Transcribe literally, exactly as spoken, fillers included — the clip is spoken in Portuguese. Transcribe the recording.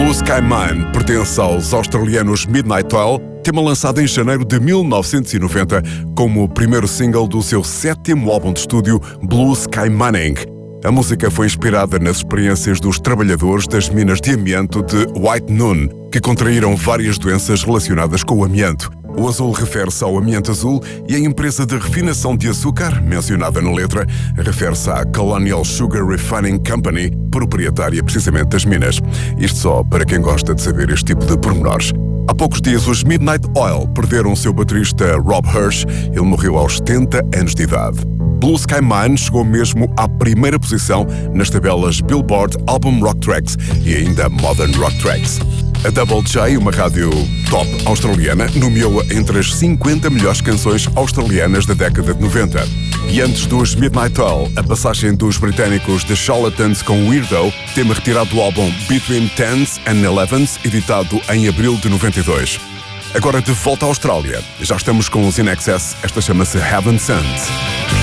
Blue Sky Mine pertence aos australianos Midnight Oil, tema lançado em janeiro de mil novecentos e noventa como o primeiro single do seu sétimo álbum de estúdio, Blue Sky Mining. A música foi inspirada nas experiências dos trabalhadores das minas de amianto de White Noon, que contraíram várias doenças relacionadas com o amianto. O azul refere-se ao amianto azul e a empresa de refinação de açúcar, mencionada na letra, refere-se à Colonial Sugar Refining Company, proprietária precisamente das minas. Isto só para quem gosta de saber este tipo de pormenores. Há poucos dias, os Midnight Oil perderam o seu baterista Rob Hirsch. Ele morreu aos setenta anos de idade. Blue Sky Mine chegou mesmo à primeira posição nas tabelas Billboard Album Rock Tracks e ainda Modern Rock Tracks. A Double J, uma rádio top australiana, nomeou-a entre as cinquenta melhores canções australianas da década de noventa. E antes dos Midnight Oil, a passagem dos britânicos The Charlatans com Weirdo, tema retirado do álbum Between Tens and Elevens, editado em abril de noventa e dois. Agora de volta à Austrália, já estamos com os In Excess, esta chama-se Heaven Sent.